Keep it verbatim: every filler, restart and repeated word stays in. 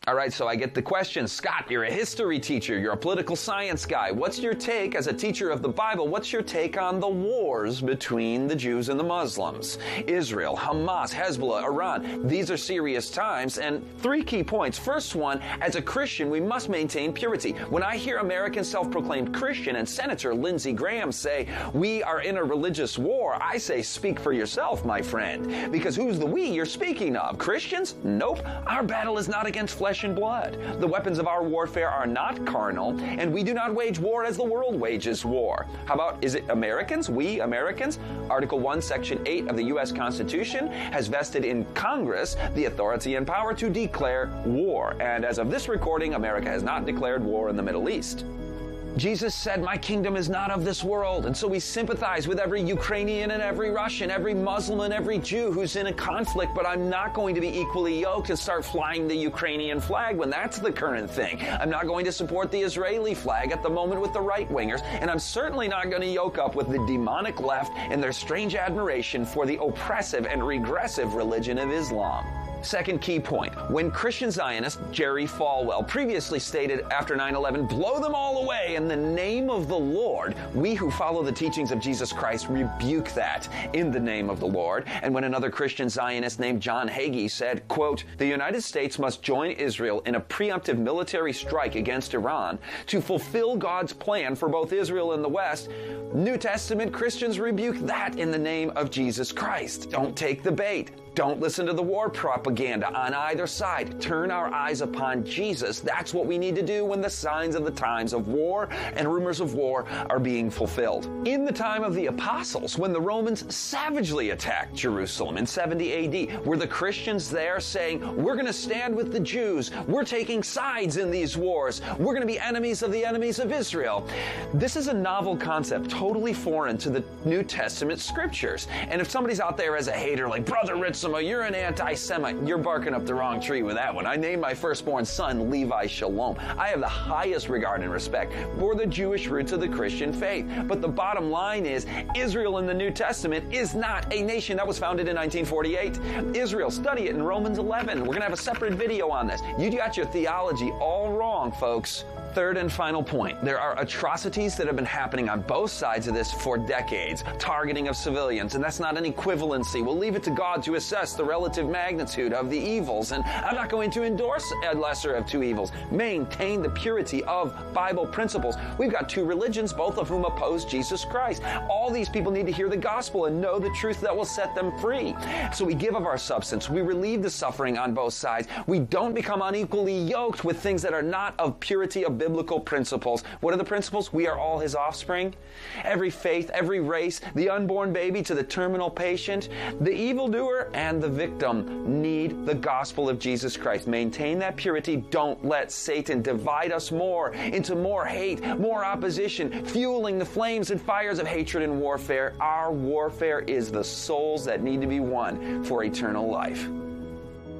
All right, so I get the question, Scott, you're a history teacher, you're a political science guy. What's your take as a teacher of the Bible? What's your take on the wars between the Jews and the Muslims? Israel, Hamas, Hezbollah, Iran. These are serious times, and three key points. First one, as a Christian, we must maintain purity. When I hear American self-proclaimed Christian and Senator Lindsey Graham say, we are in a religious war, I say, speak for yourself, my friend. Because who's the we you're speaking of? Christians? Nope. Our battle is not against flesh and blood. The weapons of our warfare are not carnal, and we do not wage war as the world wages war. How about, is it Americans? We Americans? Article one, Section eight of the U S Constitution has vested in Congress the authority and power to declare war. And as of this recording, America has not declared war in the Middle East. Jesus said, my kingdom is not of this world. And so we sympathize with every Ukrainian and every Russian, every Muslim and every Jew who's in a conflict, but I'm not going to be equally yoked and start flying the Ukrainian flag when that's the current thing. I'm not going to support the Israeli flag at the moment with the right-wingers, and I'm certainly not going to yoke up with the demonic left and their strange admiration for the oppressive and regressive religion of Islam. Second key point, when Christian Zionist Jerry Falwell previously stated after nine eleven, blow them all away in the name of the Lord, we who follow the teachings of Jesus Christ rebuke that in the name of the Lord. And when another Christian Zionist named John Hagee said, quote, the United States must join Israel in a preemptive military strike against Iran to fulfill God's plan for both Israel and the West, New Testament Christians rebuke that in the name of Jesus Christ. Don't take the bait. Don't listen to the war propaganda on either side. Turn our eyes upon Jesus. That's what we need to do when the signs of the times of war and rumors of war are being fulfilled. In the time of the apostles, when the Romans savagely attacked Jerusalem in seventy A D, were the Christians there saying, we're going to stand with the Jews. We're taking sides in these wars. We're going to be enemies of the enemies of Israel. This is a novel concept, totally foreign to the New Testament scriptures. And if somebody's out there as a hater like, Brother Ritzel, you're an anti-Semite. You're barking up the wrong tree with that one. I named my firstborn son Levi Shalom. I have the highest regard and respect for the Jewish roots of the Christian faith. But the bottom line is, Israel in the New Testament is not a nation that was founded in nineteen forty-eight. Israel, study it in Romans eleven. We're going to have a separate video on this. You got your theology all wrong, folks. Third and final point, there are atrocities that have been happening on both sides of this for decades, targeting of civilians, and that's not an equivalency. We'll leave it to God to assess the relative magnitude of the evils, and I'm not going to endorse a lesser of two evils. Maintain the purity of Bible principles. We've got two religions, both of whom oppose Jesus Christ. All these people need to hear the gospel and know the truth that will set them free. So we give of our substance. We relieve the suffering on both sides. We don't become unequally yoked with things that are not of purity of biblical principles. What are the principles? We are all his offspring. Every faith, every race, the unborn baby to the terminal patient, the evildoer and the victim need the gospel of Jesus Christ. Maintain that purity. Don't let Satan divide us more into more hate, more opposition, fueling the flames and fires of hatred and warfare. Our warfare is the souls that need to be won for eternal life.